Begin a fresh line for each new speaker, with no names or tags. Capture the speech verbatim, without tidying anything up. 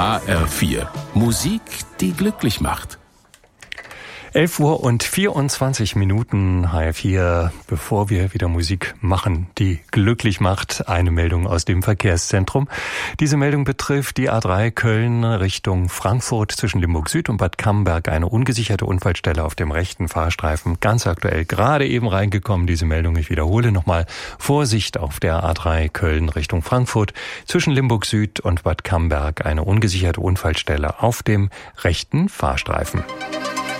H R vier. Musik, die glücklich macht.
elf Uhr und vierundzwanzig Minuten, H R vier, bevor wir wieder Musik machen, die glücklich macht. Eine Meldung aus dem Verkehrszentrum. Diese Meldung betrifft die A drei Köln Richtung Frankfurt zwischen Limburg Süd und Bad Camberg. Eine ungesicherte Unfallstelle auf dem rechten Fahrstreifen. Ganz aktuell, gerade eben reingekommen, diese Meldung. Ich wiederhole nochmal. Vorsicht auf der A drei Köln Richtung Frankfurt zwischen Limburg Süd und Bad Camberg. Eine ungesicherte Unfallstelle auf dem rechten Fahrstreifen.